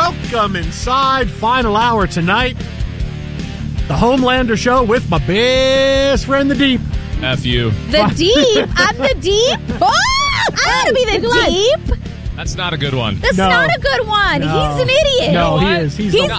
Welcome inside. Final hour tonight. The Homelander Show with my best friend, The Deep. F you. The Deep? I'm the Deep? Oh, I want to be the Deep. That's not a good one. That's not a good one. No. He's an idiot. No, he is.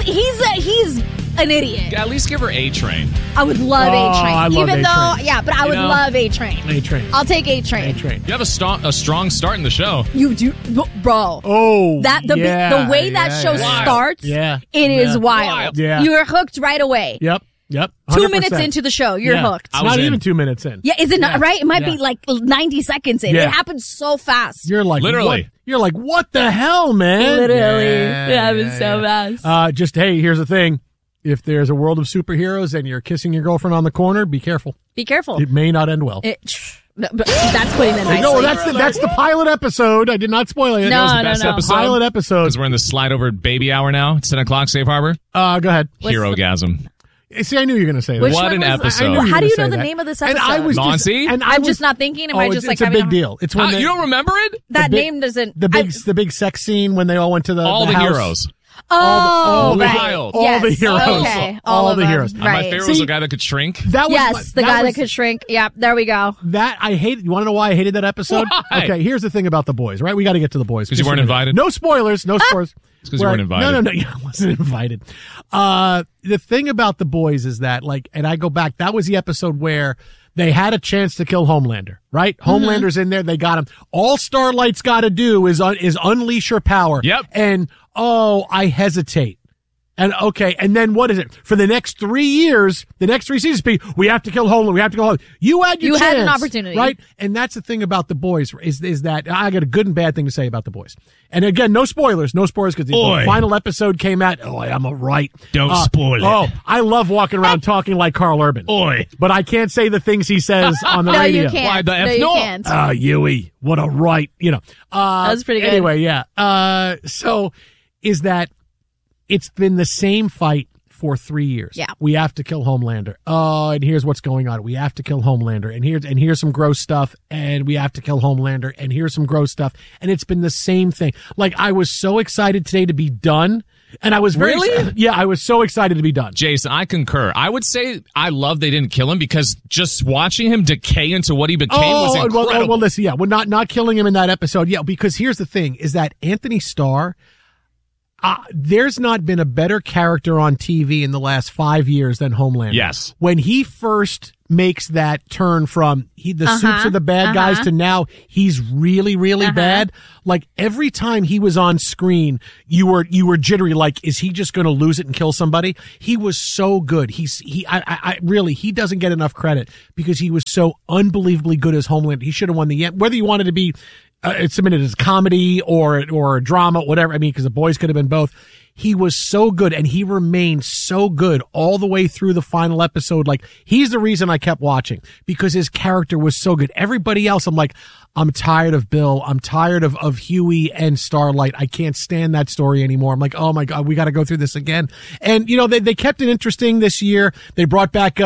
He's an idiot. At least give her A-Train. I would love A-Train. I love Even A-Train. though, yeah, but I would love A-Train. A-Train. I'll take A-Train. A-Train. You have a strong start in the show. You do, bro. Oh, The way that show starts, it is wild. Yeah. You're hooked right away. Yep. 2 minutes 100%. into the show, you're hooked. It's not even 2 minutes in. Yeah, is it not right? It might be like 90 seconds in. Yeah. It happens so fast. You're like, literally. What? You're like, what the hell, man? Literally. It happens so fast. Hey, here's the thing. If there's a world of superheroes and you're kissing your girlfriend on the corner, be careful. Be careful. It may not end well. That's putting it nicely. No, that's the pilot episode. I did not spoil it. No, That was the no, best no. episode. Pilot episode. Because we're in the slide over baby hour now. It's 10 o'clock, Safe Harbor. Go ahead. Hero-gasm. See, I knew you were going to say that. Which What one an was- episode. I knew How do you were know gonna the say name of this And episode? I was Nancy? I'm just not thinking. Am I just it's like a big deal. It's when You don't remember it? that big- name doesn't. the big sex scene when they all went to the All the house. heroes. all the right. wild. all Yes. the heroes. Okay. All of the them. heroes. My Right. favorite was the guy that could shrink. That was Yes, the guy was- that could shrink. Yeah, there we go. That I hate. You want to know why I hated that episode? Why? Okay, here's the thing about The Boys, right? We got to get to The Boys. 'Cause you weren't invited? No spoilers. No spoilers. It's 'cause you weren't invited. No. Yeah, I wasn't invited. The thing about The Boys is that, like, and I go back, that was the episode where they had a chance to kill Homelander, right? Homelander's in there. They got him. All Starlight's got to do is unleash her power. Yep. And, I hesitate. And okay, and then what is it? For the next 3 years, the next 3 seasons, we have to kill Homelander. We have to kill Homelander. You had your You chance. had an opportunity. Right? And that's the thing about The Boys is that I got a good and bad thing to say about The Boys. And again, no spoilers because the final episode came out. Oh, I'm a right. Don't spoil it. Oh, I love walking around talking like Carl Urban. Oi. But I can't say the things he says on the No, radio. you can't. Why the F no, you not? can't. Huey, what a right. That was pretty good. Anyway, yeah. So is that it's been the same fight for 3 years. Yeah. We have to kill Homelander. Oh, and here's what's going on. We have to kill Homelander. And here's some gross stuff. And we have to kill Homelander. And here's some gross stuff. And it's been the same thing. Like, I was so excited today to be done. And I was very Really? Yeah, I was so excited to be done. Jason, I concur. I would say I love they didn't kill him because just watching him decay into what he became was incredible. Well, listen, yeah, we're not killing him in that episode. Yeah, because here's the thing is that Anthony Starr, there's not been a better character on TV in the last 5 years than Homelander. Yes. When he first makes that turn from the suits are the bad guys to now he's really, really bad. Like every time he was on screen, you were jittery. Like, is he just going to lose it and kill somebody? He was so good. He doesn't get enough credit because he was so unbelievably good as Homelander. He should have won the, whether you wanted to be submitted as comedy or a drama, whatever. I mean, because The Boys could have been both. He was so good and he remained so good all the way through the final episode. Like, he's the reason I kept watching because his character was so good. Everybody else, I'm like, I'm tired of Bill. I'm tired of Huey and Starlight. I can't stand that story anymore. I'm like, oh my God, we got to go through this again. And, they kept it interesting this year. They brought back,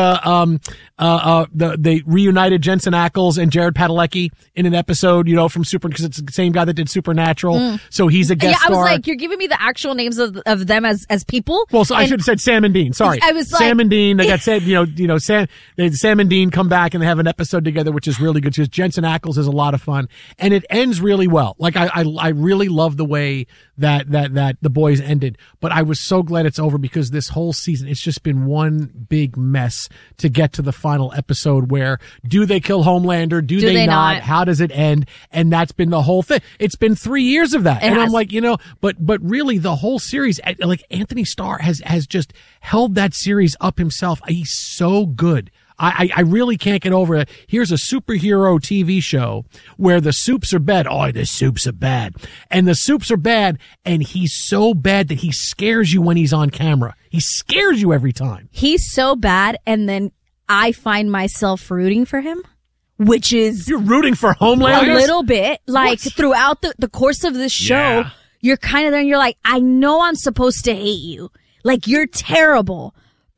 they reunited Jensen Ackles and Jared Padalecki in an episode, from because it's the same guy that did Supernatural. So he's a guest star. I was like, you're giving me the actual names of them as people. Well, so I should have said Sam and Dean. Sorry. I was like, Sam and Dean. They got said, Sam and Dean come back and they have an episode together, which is really good because Jensen Ackles is a lot of fun and it ends really well. Like I really love the way that The Boys ended, but I was so glad it's over because this whole season, it's just been one big mess to get to the final episode where do they kill Homelander? Do they not? How does it end? And that's been the whole thing. It's been 3 years of that. I'm like, but really the whole series, like Anthony Starr has just held that series up himself. He's so good. I really can't get over it. Here's a superhero TV show where the soups are bad. Oh, the soups are bad. And the soups are bad. And he's so bad that he scares you when he's on camera. He scares you every time. He's so bad. And then I find myself rooting for him, which is You're rooting for Homelander? a little bit like throughout the course of this show. Yeah. You're kind of there and you're like, I know I'm supposed to hate you. Like, you're terrible.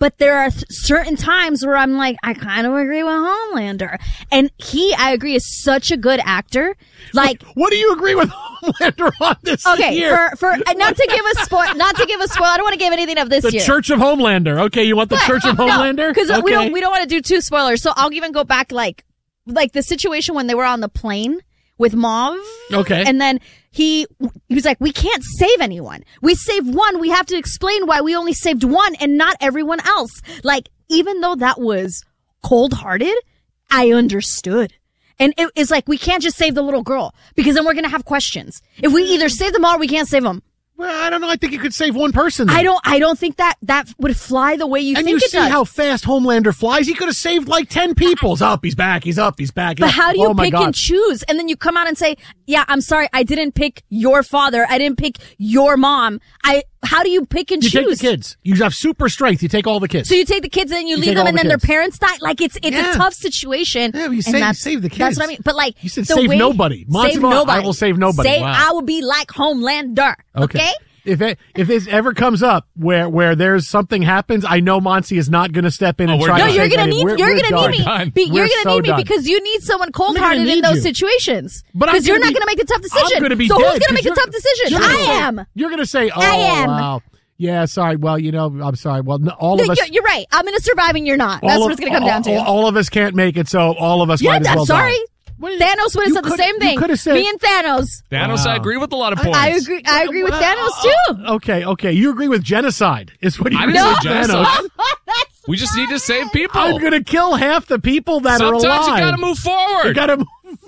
But there are certain times where I'm like, I kind of agree with Homelander. And I agree, is such a good actor. Like, what do you agree with Homelander on this okay, year? for not to give a spoil, I don't want to give anything of this the year. The Church of Homelander. Okay, you want the Church of Homelander? Because we don't want to do two spoilers. So I'll even go back like the situation when they were on the plane with Mauve. Okay. And then he was like, we can't save anyone. We saved one. We have to explain why we only saved one and not everyone else. Like, even though that was cold-hearted, I understood. And it's like, we can't just save the little girl because then we're going to have questions. If we either save them all or we can't save them. Well, I don't know. I think you could save one person. Then. I don't think that would fly the way you think it does. And you see how fast Homelander flies? He could have saved like 10 people. He's up, he's back, he's up, he's back. But how do you pick and choose? And then you come out and say, yeah, I'm sorry, I didn't pick your father. I didn't pick your mom. How do you pick and choose? You take the kids. You have super strength. You take all the kids. So you take the kids and then you leave them and then their parents die? Like, it's a tough situation. Yeah, you save the kids. That's what I mean. But like, you said save nobody. Save nobody. I will save nobody. I will be like Homelander. Okay? If this ever comes up where there's something happens, I know Monty is not going to step in and try. No, to you're going to need me. You're going to need me done. because you need someone cold-hearted in those situations. Because you're not going to make the tough decision. I'm going to be so dead. Who's going to make the tough decisions? I am. You're going to say, "Oh, I am." Wow. Yeah, sorry. Well, I'm sorry. Well, all of us. You're right. I'm going to survive and you're not. That's what it's going to come down to. All of us can't make it, so all of us might as well die. Sorry. Thanos would have said the same thing. Me and Thanos. Thanos, I agree with a lot of points. I agree with Thanos too. Okay. You agree with genocide? Is what you agree with Thanos? We just need to save people. I'm going to kill half the people that are alive. Sometimes you got to move forward. You got to.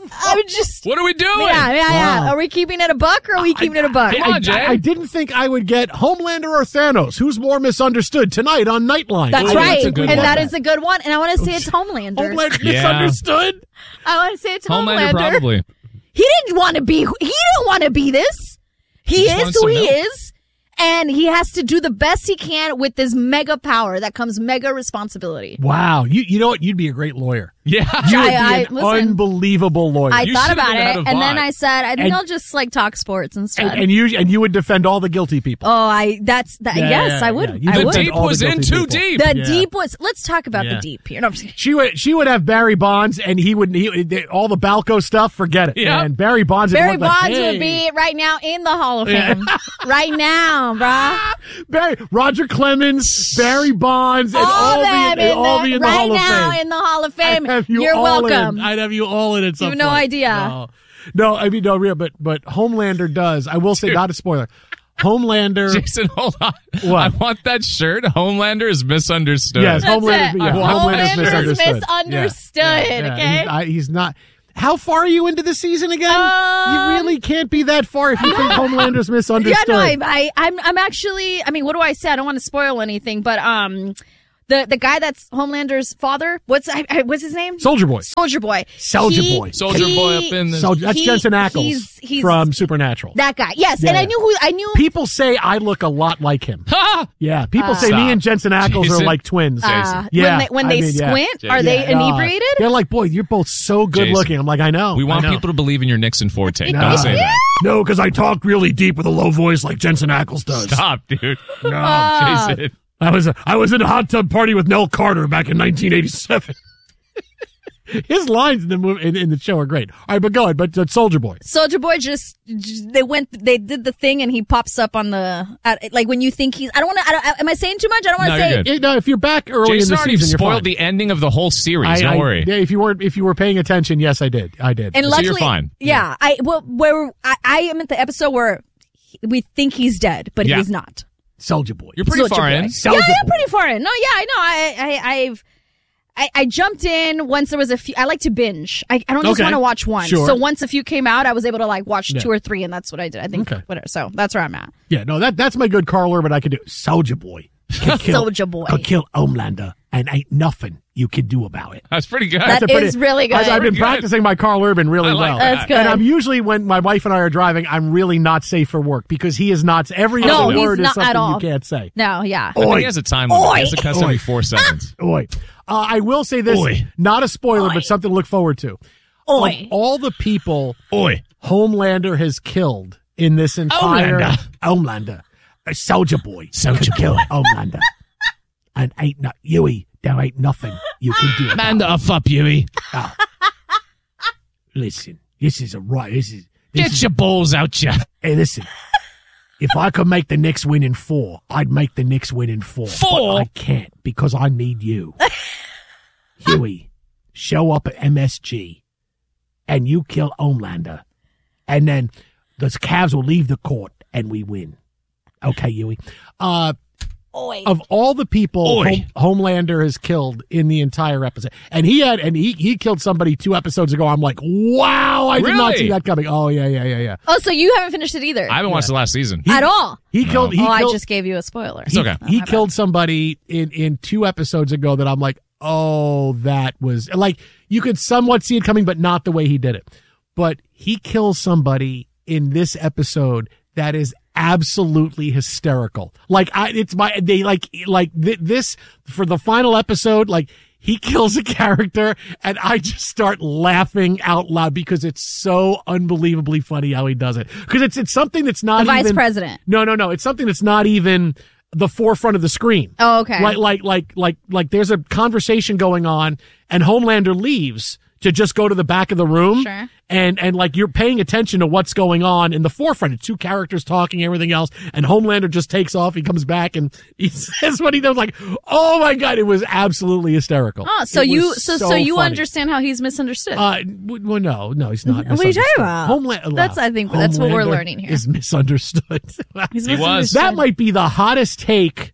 What are we doing? Yeah. Are we keeping it a buck or are we keeping it a buck? Come on, Jay. I didn't think I would get Homelander or Thanos. Who's more misunderstood tonight on Nightline? That's right. That is a good one. And I want to say it's Homelander. Homelander misunderstood? I want to say it's Homelander. Probably. He didn't want to be this. He is who he is. And he has to do the best he can with this mega power that comes mega responsibility. Wow. You know what? You'd be a great lawyer. Yeah. You would be an unbelievable lawyer. I thought about it, and then I said, I think I'll just talk sports instead. And you would defend all the guilty people. Yes, I would. The deep was in too deep. The deep was. Let's talk about the deep here. No, she would have Barry Bonds, and he all the Balco stuff. Forget it. Yeah. And Barry Bonds. Would be right now in the Hall of Fame. Right now, brah. Roger Clemens, Barry Bonds, and all be in the Hall of Fame. Right now in the Hall of Fame. You're welcome. I'd have you all in it. You have no idea. No, I mean, no, real, but Homelander does. I will say, not a spoiler. Homelander. Jason, hold on. What? I want that shirt. Homelander is misunderstood. Yes, Homelander is misunderstood. Okay, he's not. How far are you into the season again? You really can't be that far if you think Homelander's misunderstood. Yeah, no, I'm actually. I mean, what do I say? I don't want to spoil anything, but The guy that's Homelander's father, what's his name? Soldier Boy. Soldier Boy up in the... That's Jensen Ackles he's from Supernatural. That guy, yes. Yeah. And I knew... People say I look a lot like him. Yeah, people say me and Jensen Ackles are like twins. When they squint, are they inebriated? They're like, boy, you're both so good looking. I'm like, I know. We want people to believe in your Nixon forte. Don't say that. No, because I talk really deep with a low voice like Jensen Ackles does. Stop, dude. No, Jason. I was in a hot tub party with Nell Carter back in 1987. His lines in the movie in the show are great. All right, but go ahead. But Soldier Boy. Soldier Boy they did the thing and he pops up on like when you think he's. Am I saying too much? I don't want to say it. No, if you're back early in the season, you're spoiled the ending of the whole series. Don't worry. Yeah, if you were paying attention, yes, I did. And luckily, so you're fine. Yeah, I am at the episode where we think he's dead, but he's not. Soldier Boy. You're pretty far in. Yeah, I'm pretty far in. No, yeah, I know. I jumped in once there was a few. I like to binge. I don't just want to watch one. Sure. So once a few came out, I was able to watch 2 or 3, and that's what I did. I think whatever. So that's where I'm at. Yeah, no, that's my good Carl Urban I could do. Soldier Boy. Soldier Boy. Could kill Homelander, and ain't nothing you can do about it. That's pretty good. That is really good. I've been practicing my Carl Urban really well. That's good. And I'm usually, when my wife and I are driving, I'm really not safe for work because he is not. Every other word is something you can't say. No, yeah. I think he has a time limit. He has to cuss every 4 seconds. Oi. I will say this, not a spoiler, but something to look forward to. Of all the people Homelander has killed in this entire... Homelander. Soldier Boy. Soldier Boy. Homelander. and Huey, there ain't nothing you can do about Man the F up, Huey. Listen, this is Get your balls out, ya. Hey, listen. If I could make the Knicks win in 4, I'd make the Knicks win in 4. 4? But I can't because I need you. Huey, show up at MSG and you kill Homelander. And then the Cavs will leave the court and we win. Okay, Huey. Of all the people Homelander has killed in the entire episode, and he killed somebody 2 episodes ago. I'm like, wow, I did not see that coming. Oh yeah. Oh, so you haven't finished it either? I haven't watched the last season at all. I just gave you a spoiler. It's okay. He killed somebody in 2 episodes ago that I'm like, oh, that was like you could somewhat see it coming, but not the way he did it. But he kills somebody in this episode that is absolutely hysterical. Like this for the final episode, like he kills a character and I just start laughing out loud because it's so unbelievably funny how he does it. Because it's something that's not the even, vice president. No. It's something that's not even the forefront of the screen. Oh, okay. Like there's a conversation going on and Homelander leaves to just go to the back of the room. Sure. And like you're paying attention to what's going on in the forefront. It's 2 characters talking, everything else, and Homelander just takes off. He comes back and he says what he does. Like, oh my god, it was absolutely hysterical. Oh, so you funny. understand how he's misunderstood? Well, no, he's not. What are you talking about? I think that's what we're learning here. Is misunderstood. He was. That might be the hottest take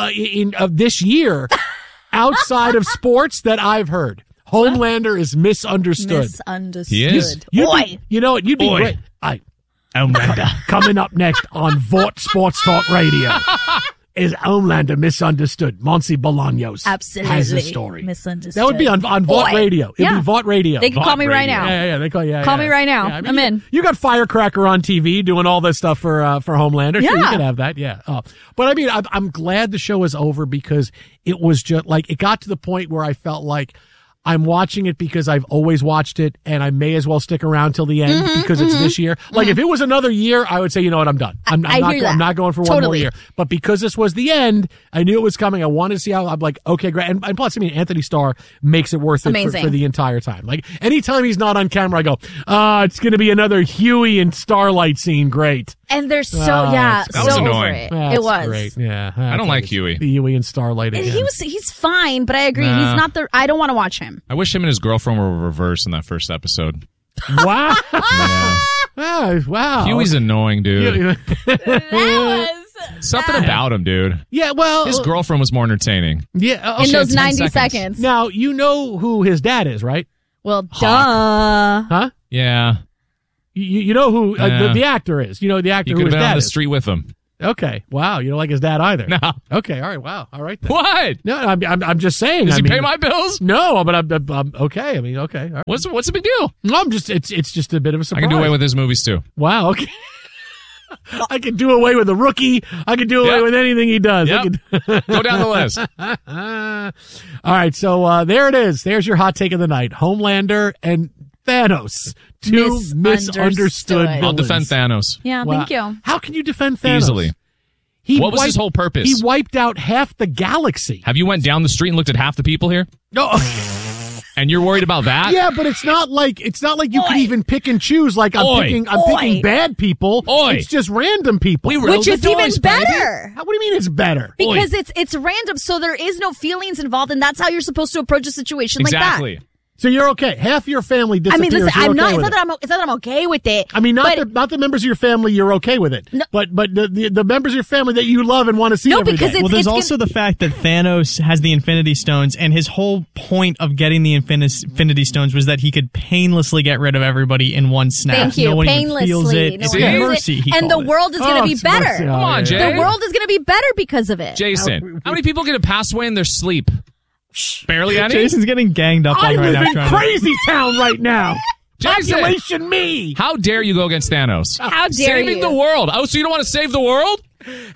of this year outside of sports that I've heard. Homelander is misunderstood. He is. You know what? You'd be great. Homelander. Coming up next on Vought Sports Talk Radio is Homelander misunderstood. Monty Bolaños has a story. Misunderstood. That would be on Vought Radio. It'd be Vought Radio. They can call me right now. Yeah. They call me right now. Yeah, I mean, I'm in. You got Firecracker on TV doing all this stuff for Homelander. Yeah. Sure, you can have that. Yeah. But I mean, I'm glad the show is over because it was just like it got to the point where I felt like I'm watching it because I've always watched it and I may as well stick around till the end because it's this year. Like if it was another year, I would say, you know what, I'm done. I'm not going for one more year. But because this was the end, I knew it was coming. I wanted to see how I'm like, okay, great. And plus, I mean, Anthony Starr makes it worth it for the entire time. Like anytime he's not on camera, I go, it's going to be another Huey and Starlight scene. Great. And they're that was annoying. It was great. Yeah. I don't like Huey. The Huey and Starlight again. He's fine, but I agree. He's not I don't want to watch him. I wish him and his girlfriend were reversed in that first episode. Wow. Yeah. Wow. Huey's annoying, dude. That was something about him, dude. Yeah, well, his girlfriend was more entertaining. Yeah, in those 90 seconds. Now, you know who his dad is, right? Well, duh. Huh? Yeah. You know who the actor is. You know the actor who his dad is. You could have been on the street with him. Okay. Wow. You don't like his dad either. No. Okay. All right. Wow. All right. Then. What? No, I'm just saying. Does he pay my bills? No, but I'm okay. I mean, okay. All right. What's the big deal? No, it's just a bit of a surprise. I can do away with his movies too. Wow. Okay. I can do away with the Rookie. I can do away with anything he does. Yep. Go down the list. All right. So there it is. There's your hot take of the night. Homelander and Thanos. Two misunderstood villains. I'll defend Thanos. Yeah, thank you. How can you defend Thanos? Easily. What was his whole purpose? He wiped out half the galaxy. Have you went down the street and looked at half the people here? No. And you're worried about that? Yeah, but it's not like you can even pick and choose. Like I'm picking bad people. It's just random people. Which is even better. What do you mean it's better? Because it's random, so there is no feelings involved, and that's how you're supposed to approach a situation like that. Exactly. So you're okay. Half your family disappears. I mean, listen, it's not that I'm okay with it. I mean, not the members of your family you're okay with it. No, but the members of your family that you love and want to see every day. Well, there's also the fact that Thanos has the Infinity Stones, and his whole point of getting the Infinity Stones was that he could painlessly get rid of everybody in one snap. Thank you. No one painlessly. Feels it. No it's mercy. And the world is going to be better. Mercy. Come on, Jay. The world is going to be better because of it. Jason, how many people get to pass away in their sleep? Barely any. Jason's getting ganged up on right now. I live in crazy town right now. Jason, population me. How dare you go against Thanos? How dare you? Saving the world. Oh, so you don't want to save the world? Hey,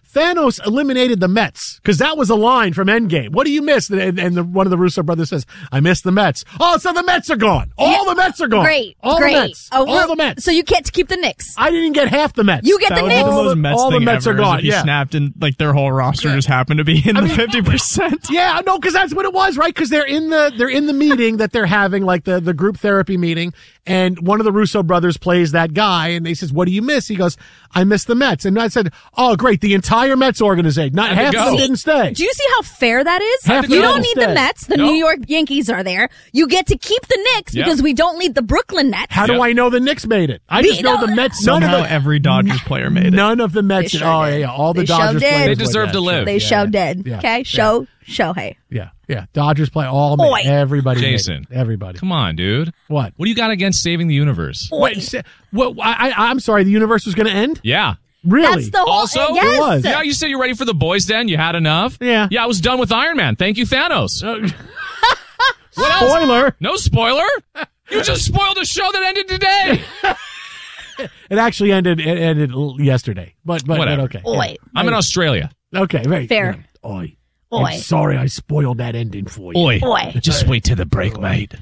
Thanos eliminated the Mets because that was a line from Endgame. What do you miss? And one of the Russo brothers says, I miss the Mets. Oh, so the Mets are gone. All the Mets are gone. Great. All great. the Mets. All the Mets. So you get to keep the Knicks. I didn't get half the Mets. You get the Knicks. All the Mets are gone. If you snapped and like their whole roster just happened to be in the 50%. Yeah, no, because that's what it was, right? Because they're in the meeting that they're having, like the group therapy meeting, and one of the Russo brothers plays that guy, and they says, "What do you miss?" He goes, "I miss the Mets." And I said, "Oh, great, the entire Mets organization. Not half of them didn't stay." Do you see how fair that is? Half You don't didn't need stay. the Mets. The New York Yankees are there. You get to keep the Knicks because we don't need the Brooklyn Nets. How do I know the Knicks made it? I just know the Mets. Somehow every Dodgers player made it. None of the Mets. They sure did. All the They sure Dodgers did. players. They deserve to live. They show did. Yeah. Okay? Shohei. Yeah. Dodgers play all. Oi. Everybody. Jason. Made it. Everybody. Come on, dude. What? What do you got against saving the universe? Wait. I'm sorry. The universe was going to end. Yeah. Really? That's the whole. Also, yes. It was. Yeah, you said you're ready for the boys' den. You had enough. Yeah. Yeah, I was done with Iron Man. Thank you, Thanos. What else? Spoiler. No spoiler. You just spoiled a show that ended today. It actually ended yesterday, but Whatever. okay. Oi. I'm in Australia. Okay, right. Fair. Yeah. Oi. Oi. I'm sorry I spoiled that ending for you. Oi. Just wait till the break, mate.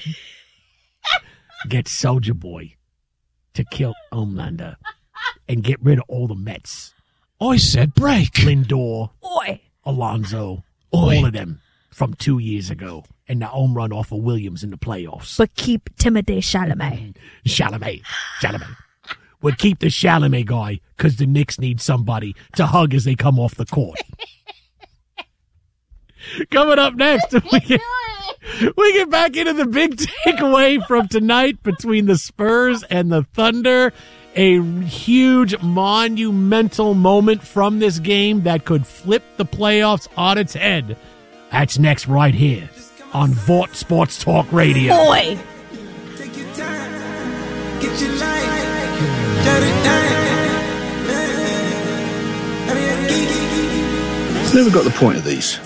Get Soldier Boy to kill Homelander and get rid of all the Mets. I said break. Lindor, Oi. Alonso, Oi. all of them from 2 years ago. And the home run off of Williams in the playoffs. But keep Timothée Chalamet. Chalamet. We'll keep the Chalamet guy because the Knicks need somebody to hug as they come off the court. Coming up next, we get back into the big takeaway from tonight between the Spurs and the Thunder. A huge, monumental moment from this game that could flip the playoffs on its head. That's next right here on Vought Sports Talk Radio. Oi. Take your time, get your life, shut it down. Never got the point of these.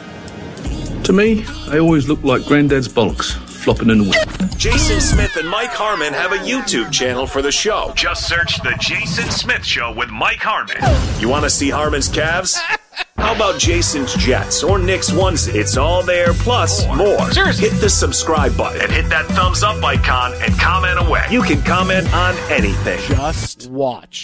To me, they always look like Granddad's bollocks flopping in the wind. Jason Smith and Mike Harmon have a YouTube channel for the show. Just search The Jason Smith Show with Mike Harmon. You want to see Harmon's calves? How about Jason's Jets or Nick's onesie? It's all there, plus more. Seriously. Hit the subscribe button and hit that thumbs up icon and comment away. You can comment on anything. Just watch.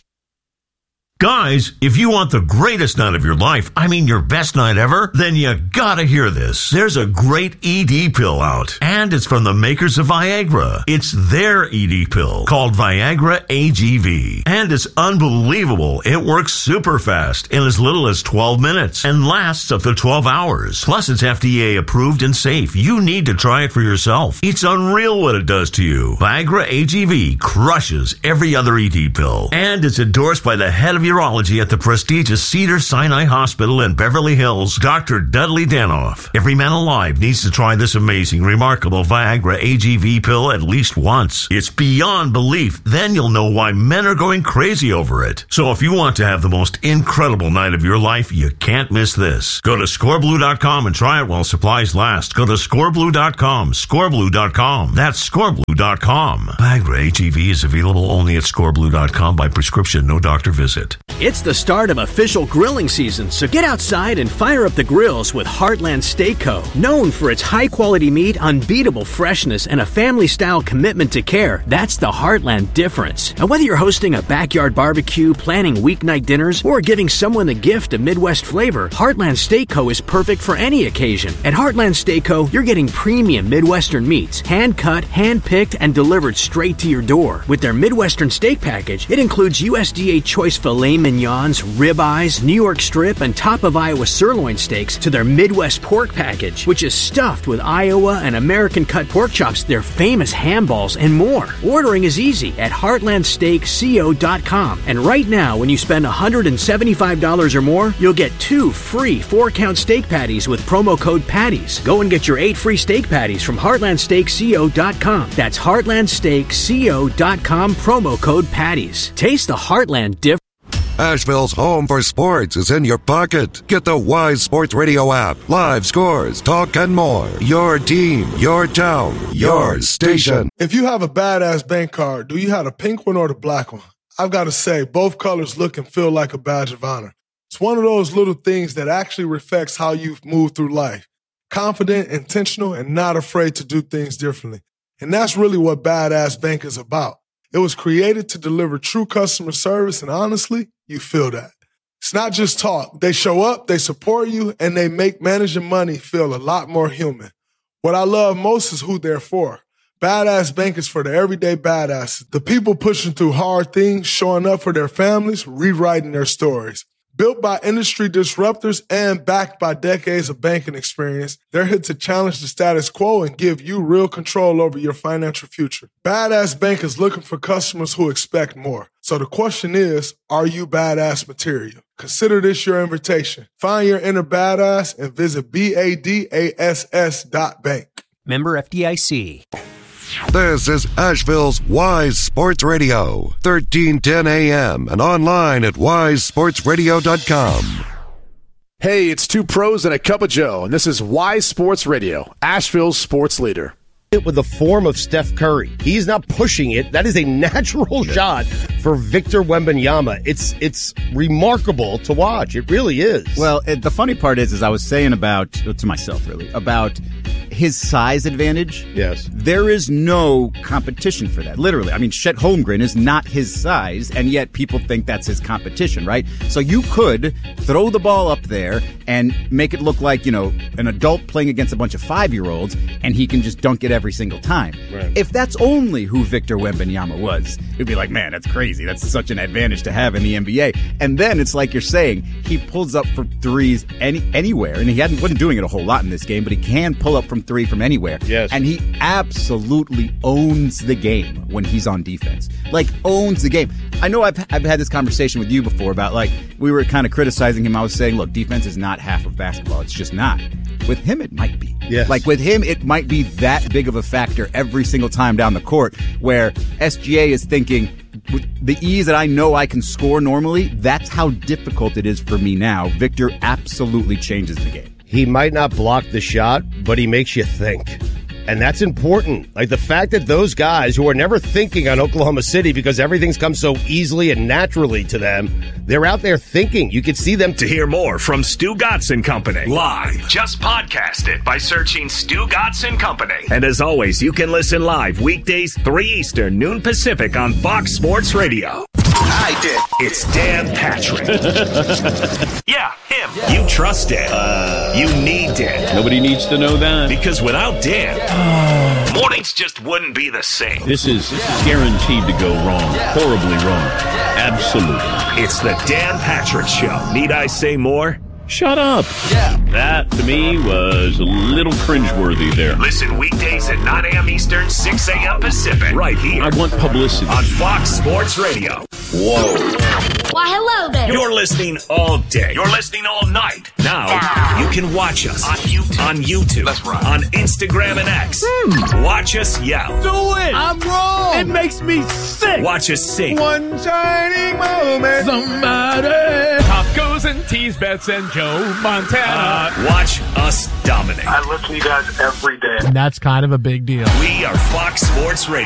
Guys, if you want the greatest night of your life, I mean your best night ever, then you gotta hear this. There's a great ED pill out, and it's from the makers of Viagra. It's their ED pill called Viagra AGV, and it's unbelievable. It works super fast in as little as 12 minutes and lasts up to 12 hours. Plus, it's FDA approved and safe. You need to try it for yourself. It's unreal what it does to you. Viagra AGV crushes every other ED pill, and it's endorsed by the head of urology at the prestigious Cedars-Sinai Hospital in Beverly Hills, Dr. Dudley Danoff. Every man alive needs to try this amazing, remarkable Viagra AGV pill at least once. It's beyond belief. Then you'll know why men are going crazy over it. So if you want to have the most incredible night of your life, you can't miss this. Go to scoreblue.com and try it while supplies last. Go to scoreblue.com, scoreblue.com. That's scoreblue.com. Viagra AGV is available only at scoreblue.com by prescription, no doctor visit. It's the start of official grilling season, so get outside and fire up the grills with Heartland Steak Co. Known for its high-quality meat, unbeatable freshness, and a family-style commitment to care, that's the Heartland difference. And whether you're hosting a backyard barbecue, planning weeknight dinners, or giving someone the gift of Midwest flavor, Heartland Steak Co. is perfect for any occasion. At Heartland Steak Co., you're getting premium Midwestern meats, hand-cut, hand-picked, and delivered straight to your door. With their Midwestern steak package, it includes USDA choice filet mignons, ribeyes, New York strip, and top of Iowa sirloin steaks to their Midwest pork package, which is stuffed with Iowa and American cut pork chops, their famous ham balls, and more. Ordering is easy at heartlandsteakco.com. And right now, when you spend $175 or more, you'll get 2 free 4-count steak patties with promo code PATTIES. Go and get your 8 free steak patties from heartlandsteakco.com. That's heartlandsteakco.com, promo code PATTIES. Taste the Heartland difference. Asheville's home for sports is in your pocket. Get the Wise Sports Radio app. Live scores, talk, and more. Your team, your town, your station. If you have a badass bank card, do you have the pink one or the black one? I've got to say, both colors look and feel like a badge of honor. It's one of those little things that actually reflects how you've moved through life. Confident, intentional, and not afraid to do things differently. And that's really what Badass Bank is about. It was created to deliver true customer service, and honestly, you feel that. It's not just talk. They show up, they support you, and they make managing money feel a lot more human. What I love most is who they're for. Badass Bank is for the everyday badasses, the people pushing through hard things, showing up for their families, rewriting their stories. Built by industry disruptors and backed by decades of banking experience, they're here to challenge the status quo and give you real control over your financial future. Badass Bank is looking for customers who expect more. So the question is, are you badass material? Consider this your invitation. Find your inner badass and visit BADASS.bank. Member FDIC. This is Asheville's Wise Sports Radio, 1310 AM and online at wisesportsradio.com. Hey, it's two pros and a cup of Joe, and this is Wise Sports Radio, Asheville's sports leader. With the form of Steph Curry. He's not pushing it. That is a natural shot for Victor Wembanyama. It's remarkable to watch. It really is. Well, the funny part is I was saying to myself, about his size advantage. Yes. There is no competition for that. Literally. I mean, Chet Holmgren is not his size, and yet people think that's his competition, right? So you could throw the ball up there and make it look like, an adult playing against a bunch of 5-year-olds, and he can just dunk it every single time. Right. If that's only who Victor Wembanyama was, it'd be like, man, that's crazy. That's such an advantage to have in the NBA. And then it's like you're saying, he pulls up for threes anywhere, and he wasn't doing it a whole lot in this game, but he can pull up from three from anywhere. Yes. And he absolutely owns the game when he's on defense. Like, owns the game. I know I've had this conversation with you before about, we were kind of criticizing him. I was saying, look, defense is not half of basketball. It's just not. With him, it might be. Yes. With him, it might be that big of a factor every single time down the court, where SGA is thinking, with the ease that I know I can score normally, that's how difficult it is for me now. Victor absolutely changes the game. He might not block the shot, but he makes you think. And that's important. Like the fact that those guys who are never thinking on Oklahoma City because everything's come so easily and naturally to them, they're out there thinking. You can see them. To hear more from Stu Gotts & Company live, just podcast it by searching Stu Gotts & Company. And as always, you can listen live weekdays 3 Eastern, noon Pacific on Fox Sports Radio. I did. It's Dan Patrick. Yeah, him. Yeah. You trust Dan. You need Dan. Nobody needs to know that. Because without Dan, mornings just wouldn't be the same. This is guaranteed to go wrong. Horribly wrong. Absolutely. It's the Dan Patrick Show. Need I say more? Shut up. Yeah. That, to me, was a little cringeworthy there. Listen weekdays at 9 a.m. Eastern, 6 a.m. Pacific. Right here. I want publicity. On Fox Sports Radio. Whoa. Why, hello there. You're listening all day. You're listening all night. Now, you can watch us on YouTube. That's right. On Instagram and X. Watch us yell. Do it. I'm wrong. It makes me sick. Watch us sing. One shining moment. Somebody. Tacos and teas, bets and Joe Montana. Watch us dominate. I listen to you guys every day. And that's kind of a big deal. We are Fox Sports Radio.